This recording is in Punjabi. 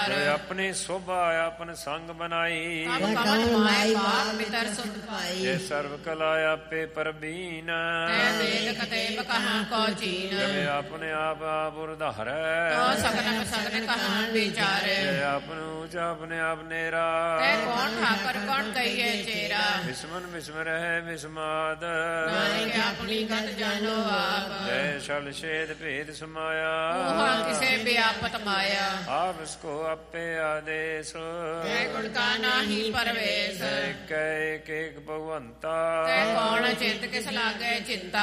ਆਪਣੀ ਸੋਭਾ ਆਪਨ ਸੰਗ ਬਨਾਈ। ਜੇ ਸਰਬ ਕਲਾ ਆਪੇ ਪਰਬੀਨ। ਜਵੇ ਆਪਣੇ ਆਪ ਆਪ ਉਰਧਾਰੈ। ਆਪਨ ਊਚ ਆਪਣੇ ਆਪ ਨੇਰਾ। ਵਿਸਮਨ ਵਿਸਮਰਹਿ ਵਿਸਮਾਦ। ਜੈ ਛਲ ਛੇਦ ਭੇਦ ਸਮਾਇਆ। ਕਿਸੇ ਵਿਆਪਤ ਮਾਇਆ। ਆਪ ਇਸਕੋ ਆਪੇ ਆਦੇਸ਼। ਗੁਣ ਕਾ ਨਾਹੀ ਪਰਵੇਸ਼। ਕੈ ਏਕ ਏਕ ਭਗਵੰਤਾ। ਕੌਣ ਚਿਤ ਕਿਸ ਲਾਗੇ ਚਿੰਤਾ।